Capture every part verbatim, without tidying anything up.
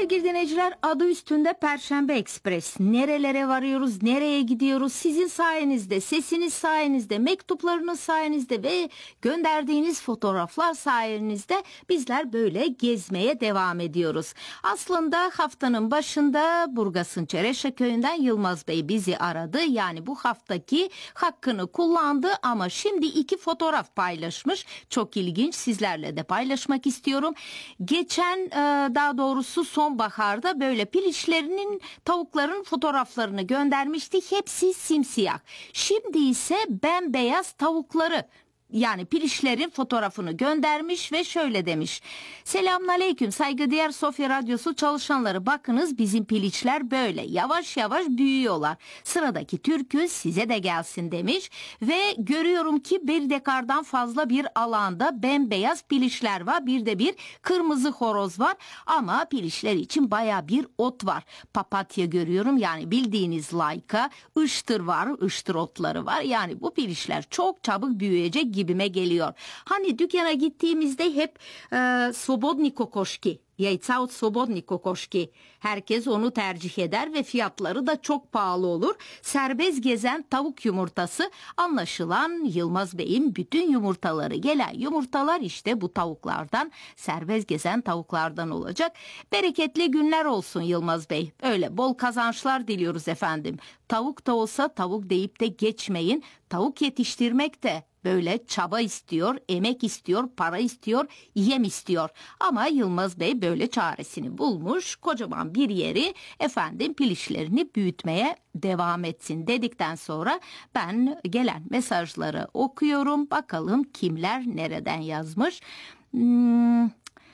Sevgili dinleyiciler, adı üstünde Perşembe Ekspres. Nerelere varıyoruz, nereye gidiyoruz? Sizin sayenizde, sesiniz sayenizde, mektuplarınız sayenizde ve gönderdiğiniz fotoğraflar sayenizde bizler böyle gezmeye devam ediyoruz. Aslında haftanın başında Burgas'ın Çereşe köyünden Yılmaz Bey bizi aradı. Yani bu haftaki hakkını kullandı ama şimdi iki fotoğraf paylaşmış. Çok ilginç, sizlerle de paylaşmak istiyorum. Geçen daha doğrusu sonbaharda böyle piliçlerinin, tavukların fotoğraflarını göndermişti. Hepsi simsiyah. Şimdi ise bembeyaz tavukları, yani piliçlerin fotoğrafını göndermiş ve şöyle demiş. Selamünaleyküm saygıdeğer Sofya Radyosu çalışanları. Bakınız bizim piliçler böyle yavaş yavaş büyüyorlar. Sıradaki türkü size de gelsin demiş. Ve görüyorum ki bir dekardan fazla bir alanda bembeyaz piliçler var. Bir de bir kırmızı horoz var. Ama piliçler için baya bir ot var. Papatya görüyorum, yani bildiğiniz layka, ıştır var, ıştır otları var. Yani bu piliçler çok çabuk büyüyecek gibi gibime geliyor. Hani dükkana gittiğimizde hep e, Sobodni kokoşki, Яйца от свободни kokoşki. Herkes onu tercih eder ve fiyatları da çok pahalı olur. Serbest gezen tavuk yumurtası, anlaşılan Yılmaz Bey'in bütün yumurtaları, gelen yumurtalar işte bu tavuklardan, serbest gezen tavuklardan olacak. Bereketli günler olsun Yılmaz Bey. Öyle bol kazançlar diliyoruz efendim. Tavuk da olsa tavuk deyip de geçmeyin. Tavuk yetiştirmek de böyle çaba istiyor, emek istiyor, para istiyor, yem istiyor. Ama Yılmaz Bey böyle çaresini bulmuş. Kocaman bir yeri efendim piliçlerini büyütmeye devam etsin dedikten sonra ben gelen mesajları okuyorum. Bakalım kimler nereden yazmış. Hmm,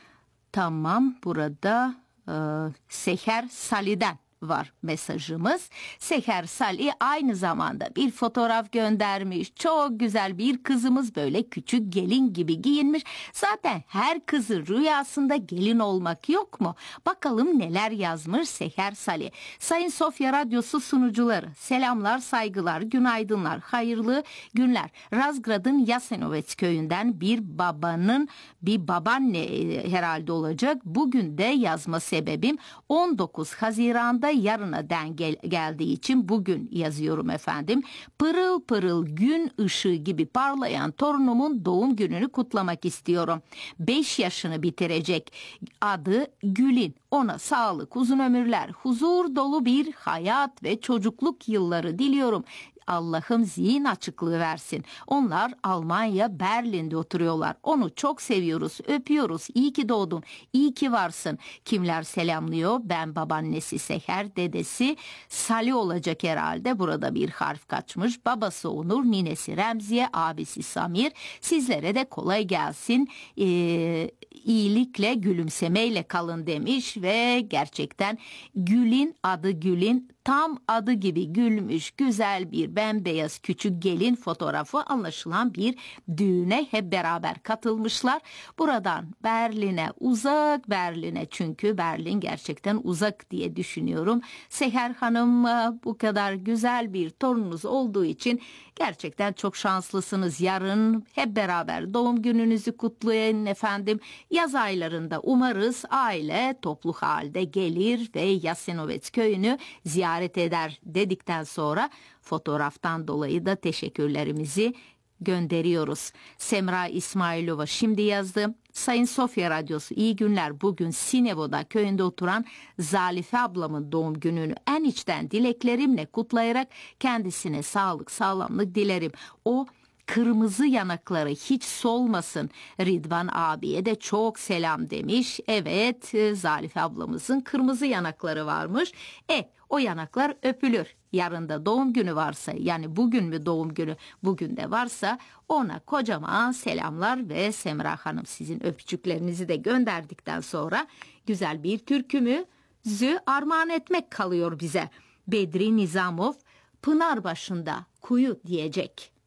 tamam, burada e, Seher Sali'den var mesajımız. Seher Salih aynı zamanda bir fotoğraf göndermiş. Çok güzel bir kızımız, böyle küçük gelin gibi giyinmiş. Zaten her kızın rüyasında gelin olmak yok mu? Bakalım neler yazmış Seher Salih. Sayın Sofya Radyosu sunucuları, selamlar, saygılar, günaydınlar, hayırlı günler. Razgrad'ın Yasenovets köyünden bir babanın, bir babaanne herhalde olacak. Bugün de yazma sebebim on dokuz Haziran'da yarına den gel- geldiği için bugün yazıyorum efendim. Pırıl pırıl gün ışığı gibi parlayan torunumun doğum gününü kutlamak istiyorum. beş yaşını bitirecek. Adı Gül'in. Ona sağlık, uzun ömürler, huzur dolu bir hayat ve çocukluk yılları diliyorum. Allah'ım zihin açıklığı versin. Onlar Almanya, Berlin'de oturuyorlar. Onu çok seviyoruz, öpüyoruz. İyi ki doğdun, iyi ki varsın. Kimler selamlıyor? Ben babaannesi Seher, dedesi Salih olacak herhalde. Burada bir harf kaçmış. Babası Onur, ninesi Remziye, abisi Samir. Sizlere de kolay gelsin. Ee, iyilikle, gülümsemeyle kalın demiş ve gerçekten Gül'in, adı Gül'in, tam adı gibi gülmüş, güzel bir bembeyaz küçük gelin fotoğrafı, anlaşılan bir düğüne hep beraber katılmışlar. Buradan Berlin'e, uzak Berlin'e, çünkü Berlin gerçekten uzak diye düşünüyorum. Seher Hanım, bu kadar güzel bir torununuz olduğu için gerçekten çok şanslısınız. Yarın hep beraber doğum gününüzü kutlayın efendim. Yaz aylarında umarız aile toplu halde gelir ve Yasenovets köyünü ziyaret eder dedikten sonra fotoğraftan dolayı da teşekkürlerimizi gönderiyoruz. Semra İsmailova şimdi yazdı. Sayın Sofya Radyosu iyi günler. Bugün Sinevo'da köyünde oturan Zalife ablamın doğum gününü en içten dileklerimle kutlayarak kendisine sağlık, sağlamlık dilerim. O kırmızı yanakları hiç solmasın. Ridvan abiye de çok selam demiş. Evet, Zalife ablamızın kırmızı yanakları varmış. E o yanaklar öpülür. Yarın da doğum günü varsa, yani bugün mü doğum günü, bugün de varsa ona kocaman selamlar ve Semra Hanım sizin öpücüklerinizi de gönderdikten sonra güzel bir türkümüzü armağan etmek kalıyor bize. Bedri Nizamov Pınarbaşı'nda kuyu diyecek.